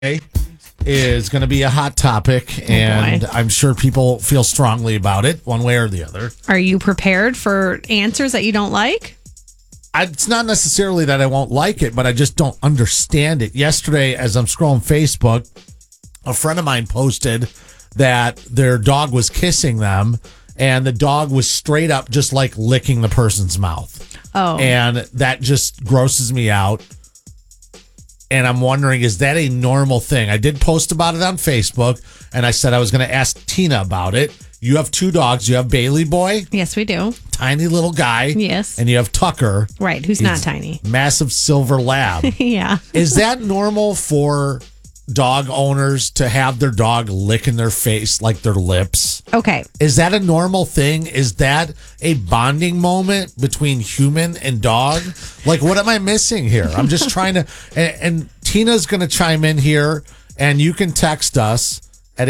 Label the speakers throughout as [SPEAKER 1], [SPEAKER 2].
[SPEAKER 1] is going to be a hot topic, and I'm sure people feel strongly about it one way or the other.
[SPEAKER 2] Are you prepared for answers that you don't like?
[SPEAKER 1] It's not necessarily that I won't like it, but I just don't understand it. Yesterday, as I'm scrolling Facebook, a friend of mine posted that their dog was kissing them, and the dog was straight up just like licking the person's mouth.
[SPEAKER 2] Oh.
[SPEAKER 1] And that just grosses me out. And I'm wondering, is that a normal thing? I did post about it on Facebook, and I said I was going to ask Tina about it. You have two dogs. You have Bailey Boy.
[SPEAKER 2] Yes, we do.
[SPEAKER 1] Tiny little guy.
[SPEAKER 2] Yes.
[SPEAKER 1] And you have Tucker.
[SPEAKER 2] Right, who's not tiny.
[SPEAKER 1] Massive silver lab.
[SPEAKER 2] Yeah.
[SPEAKER 1] Is that normal for dog owners to have their dog licking their face like their lips?
[SPEAKER 2] Okay.
[SPEAKER 1] Is that a normal thing? Is that a bonding moment between human and dog? Like, what am I missing here? I'm just trying to, and Tina's going to chime in here, and you can text us at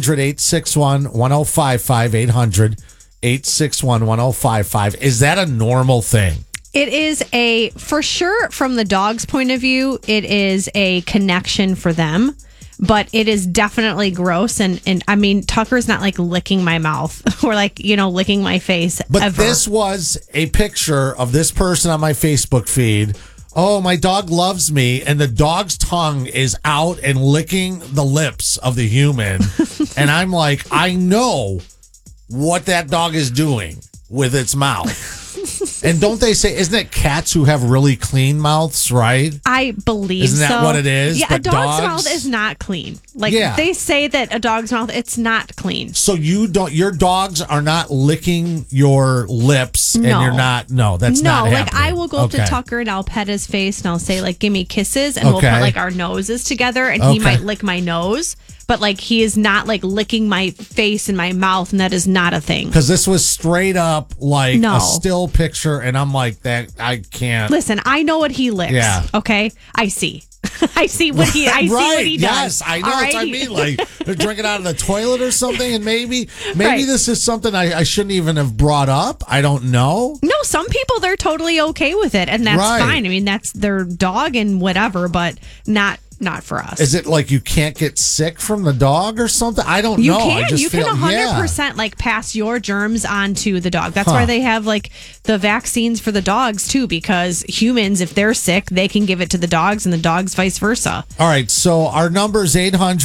[SPEAKER 1] 800-861-1055, 800-861-1055. Is that a normal thing?
[SPEAKER 2] It is for sure, from the dog's point of view, it is a connection for them, but it is definitely gross. And I mean, Tucker's not like licking my mouth or like, licking my face.
[SPEAKER 1] But
[SPEAKER 2] ever.
[SPEAKER 1] This was a picture of this person on my Facebook feed. Oh, my dog loves me. And the dog's tongue is out and licking the lips of the human. And I'm like, I know what that dog is doing with its mouth. And don't they say, isn't it cats who have really clean mouths, right?
[SPEAKER 2] I believe
[SPEAKER 1] Isn't that what it is?
[SPEAKER 2] Yeah,
[SPEAKER 1] But
[SPEAKER 2] a dog's
[SPEAKER 1] dogs?
[SPEAKER 2] mouth is not clean. Like,
[SPEAKER 1] Yeah.
[SPEAKER 2] they say that a dog's mouth, it's not clean.
[SPEAKER 1] So your dogs are not licking your lips, and
[SPEAKER 2] No.
[SPEAKER 1] you're not. No, that's
[SPEAKER 2] No,
[SPEAKER 1] not
[SPEAKER 2] like
[SPEAKER 1] happening.
[SPEAKER 2] I will go up to
[SPEAKER 1] Okay.
[SPEAKER 2] Tucker and I'll pet his face and I'll say like, give me kisses, and we'll
[SPEAKER 1] Okay.
[SPEAKER 2] put like our noses together, and he
[SPEAKER 1] Okay.
[SPEAKER 2] might lick my nose, but like he is not like licking my face and my mouth, and that is not a thing.
[SPEAKER 1] Because this was straight up like
[SPEAKER 2] No.
[SPEAKER 1] a still picture, and I'm like, that I can't.
[SPEAKER 2] Listen, I know what he licks.
[SPEAKER 1] Yeah.
[SPEAKER 2] Okay, I see. I see what he. I see what he does.
[SPEAKER 1] Yes, I know.
[SPEAKER 2] All
[SPEAKER 1] That's
[SPEAKER 2] right?
[SPEAKER 1] what I mean. Like they're drinking out of the toilet or something, and maybe
[SPEAKER 2] Right.
[SPEAKER 1] this is something I shouldn't even have brought up. I don't know.
[SPEAKER 2] No, some people, they're totally okay with it, and that's
[SPEAKER 1] Right.
[SPEAKER 2] fine. I mean, that's their dog and whatever, but not for us.
[SPEAKER 1] Is it like you can't get sick from the dog or something? I don't
[SPEAKER 2] You
[SPEAKER 1] know.
[SPEAKER 2] can.
[SPEAKER 1] I just
[SPEAKER 2] You can
[SPEAKER 1] feel,
[SPEAKER 2] 100% like pass your germs onto the dog. That's why they have like the vaccines for the dogs too, because humans, if they're sick, they can give it to the dogs, and the dogs vice versa.
[SPEAKER 1] All right. So our number is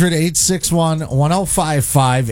[SPEAKER 1] 800-861-1055,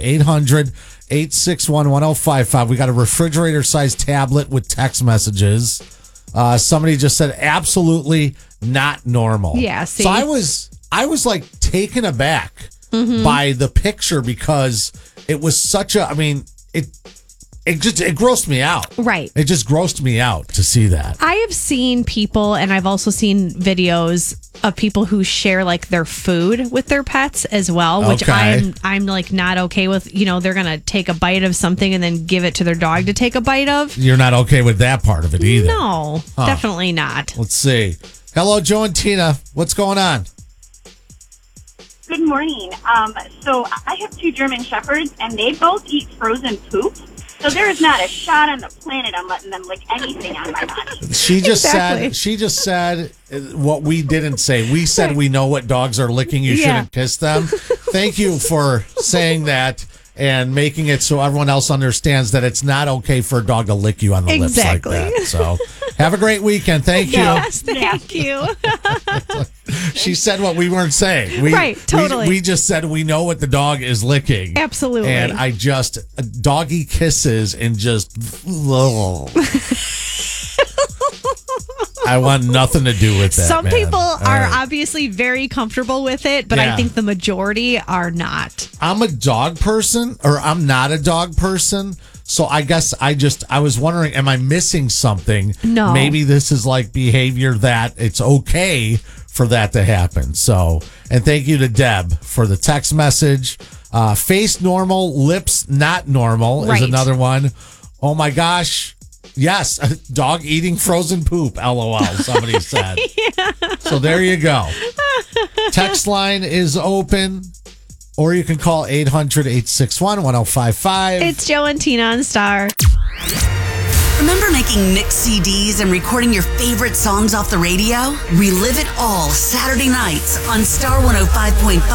[SPEAKER 1] 800-861-1055. We got a refrigerator-sized tablet with text messages. Somebody just said absolutely not normal.
[SPEAKER 2] Yeah, see?
[SPEAKER 1] So I was like taken aback
[SPEAKER 2] Mm-hmm.
[SPEAKER 1] by the picture, because it was such a, I mean, it grossed me out.
[SPEAKER 2] Right.
[SPEAKER 1] It just grossed me out to see that.
[SPEAKER 2] I have seen people, and I've also seen videos of people who share like their food with their pets as well, which
[SPEAKER 1] Okay.
[SPEAKER 2] I'm like not okay with. They're gonna take a bite of something and then give it to their dog to take a bite of.
[SPEAKER 1] You're not okay with that part of it either.
[SPEAKER 2] No, definitely not.
[SPEAKER 1] Let's see. Hello, Joe and Tina. What's going on?
[SPEAKER 3] Good morning. So I have two German Shepherds, and they both eat frozen poop. So there is not a shot on the planet I'm letting them lick anything on my body.
[SPEAKER 1] She just
[SPEAKER 2] Exactly.
[SPEAKER 1] said what we didn't say. We said we know what dogs are licking. You
[SPEAKER 2] Yeah.
[SPEAKER 1] shouldn't kiss them. Thank you for saying that and making it so everyone else understands that it's not okay for a dog to lick you on the
[SPEAKER 2] Exactly.
[SPEAKER 1] lips like that. So have a great weekend. Thank you.
[SPEAKER 2] Yes, thank you.
[SPEAKER 1] She said what we weren't saying.
[SPEAKER 2] Right, totally.
[SPEAKER 1] We just said we know what the dog is licking.
[SPEAKER 2] Absolutely.
[SPEAKER 1] And I just doggy kisses and just I want nothing to do with that.
[SPEAKER 2] Some
[SPEAKER 1] man.
[SPEAKER 2] people
[SPEAKER 1] All
[SPEAKER 2] are
[SPEAKER 1] right.
[SPEAKER 2] obviously very comfortable with it, but
[SPEAKER 1] Yeah.
[SPEAKER 2] I think the majority are not.
[SPEAKER 1] I'm a dog person, or I'm not a dog person. So I guess I was wondering, am I missing something?
[SPEAKER 2] No.
[SPEAKER 1] Maybe this is like behavior that it's okay for that to happen. So, and thank you to Deb for the text message. Face normal, lips not normal
[SPEAKER 2] Right.
[SPEAKER 1] is another one. Oh my gosh. Yes, dog eating frozen poop. LOL, somebody said. So there you go. Text line is open, or you can call 800-861-1055.
[SPEAKER 2] It's Joe and Tina on Star.
[SPEAKER 4] Remember making mixed CDs and recording your favorite songs off the radio? Relive it all Saturday nights on Star 105.5